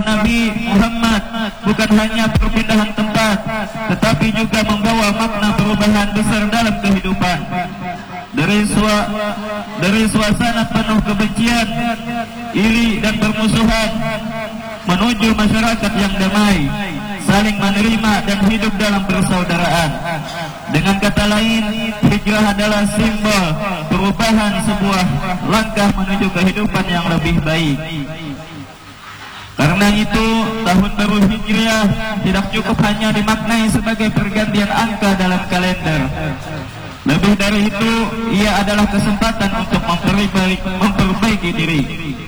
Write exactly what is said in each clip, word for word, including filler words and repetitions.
Nabi Muhammad bukan hanya perpindahan tempat, tetapi juga membawa makna perubahan besar dalam kehidupan. Dari, sua, dari suasana penuh kebencian, iri dan permusuhan menuju masyarakat yang damai, saling menerima dan hidup dalam persaudaraan. Dengan kata lain, hijrah adalah simbol perubahan sebuah langkah menuju kehidupan yang lebih baik. Karena itu, tahun baru Hijriah tidak cukup hanya dimaknai sebagai pergantian angka dalam kalender. Lebih dari itu, ia adalah kesempatan untuk memperbaiki, memperbaiki diri.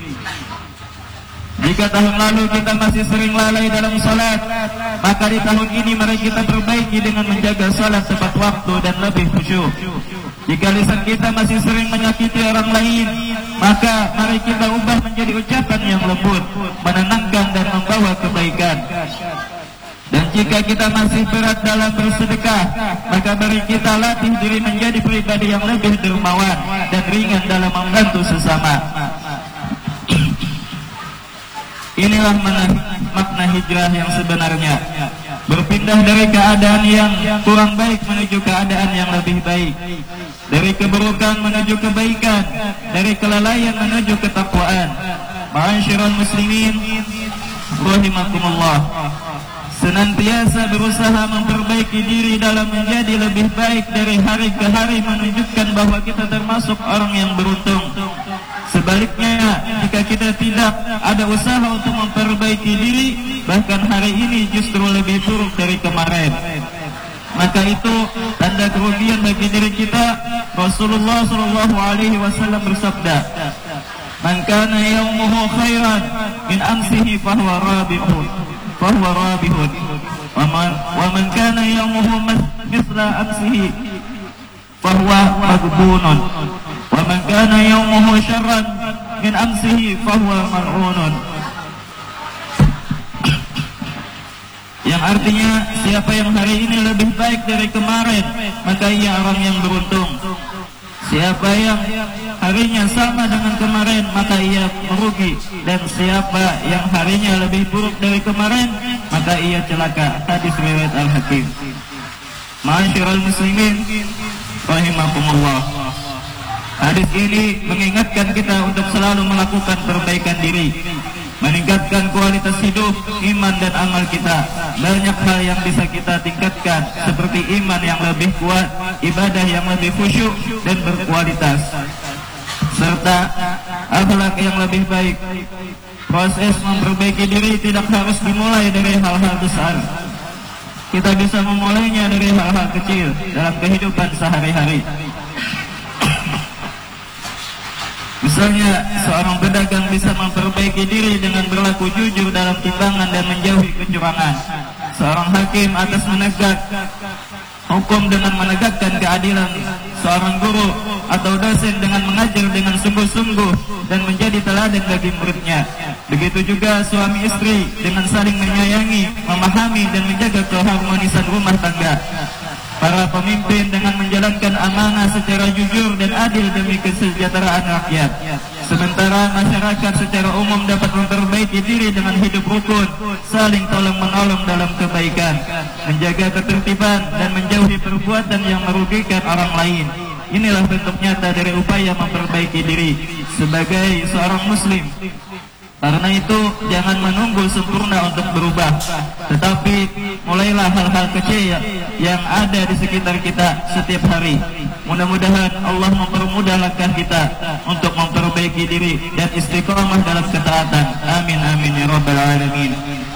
Jika tahun lalu kita masih sering lalai dalam salat, maka di tahun ini mari kita perbaiki dengan menjaga salat tepat waktu dan lebih khusyuk. Jika lisan kita masih sering menyakiti orang lain, maka mari kita ubah menjadi ucapan yang lembut, menenangkan dan membawa kebaikan. Dan jika kita masih berat dalam bersedekah, maka mari kita latih diri menjadi pribadi yang lebih dermawan dan ringan dalam membantu sesama. Inilah makna hijrah yang sebenarnya. Berpindah dari keadaan yang kurang baik menuju keadaan yang lebih baik, dari keburukan menuju kebaikan, dari kelalaian menuju ketakwaan. Ma'asyiral muslimin rahimakumullah, senantiasa berusaha memperbaiki diri dalam menjadi lebih baik dari hari ke hari menunjukkan bahwa kita termasuk orang yang beruntung. Sebaliknya, jika kita tidak ada usaha untuk memperbaiki diri, bahkan hari ini justru lebih buruk dari kemarin, maka itu tanda kerugian bagi diri kita. Rasulullah Shallallahu Alaihi Wasallam bersabda, "Man kana yaumuhu khairan min amsihi fahuwa rabihun, fahuwa rabihun, wa man wa man kana yaumuhu mithla amsihi fahuwa maghbunun, wa man kana yaumuhu syarran min amsihi fahuwa mal'unun." Yang artinya, siapa yang hari ini lebih baik dari kemarin, maka ia orang yang beruntung. Siapa yang harinya sama dengan kemarin, maka ia merugi. Dan siapa yang harinya lebih buruk dari kemarin, maka ia celaka. Hadis riwayat Al-Hakim. Ma'asyiral muslimin rahimakumullah, hadis ini mengingatkan kita untuk selalu melakukan perbaikan diri, meningkatkan kualitas hidup, iman dan amal kita. Banyak hal yang bisa kita tingkatkan, seperti iman yang lebih kuat, ibadah yang lebih khusyuk dan berkualitas, serta akhlak yang lebih baik. Proses memperbaiki diri tidak harus dimulai dari hal-hal besar. Kita bisa memulainya dari hal-hal kecil dalam kehidupan sehari-hari. Misalnya, seorang pedagang bisa memperbaiki diri dengan berlaku jujur dalam timbangan dan menjauhi kecurangan. Seorang hakim atas menegak hukum dengan menegakkan keadilan. Seorang guru atau dosen dengan mengajar dengan sungguh-sungguh dan menjadi teladan bagi muridnya. Begitu juga suami istri dengan saling menyayangi, memahami dan menjaga keharmonisan rumah tangga. Para pemimpin dengan menjalankan amanah secara jujur dan adil demi kesejahteraan rakyat. Sementara masyarakat secara umum dapat memperbaiki diri dengan hidup rukun, saling tolong-menolong dalam kebaikan, menjaga ketertiban dan menjauhi perbuatan yang merugikan orang lain. Inilah bentuk nyata dari upaya memperbaiki diri sebagai seorang muslim. Karena itu, jangan menunggu sempurna untuk berubah, tetapi mulailah hal-hal kecil yang ada di sekitar kita setiap hari. Mudah-mudahan Allah mempermudah langkah kita untuk memperbaiki diri dan istiqomah dalam ketaatan. Amin amin ya rabbal alamin.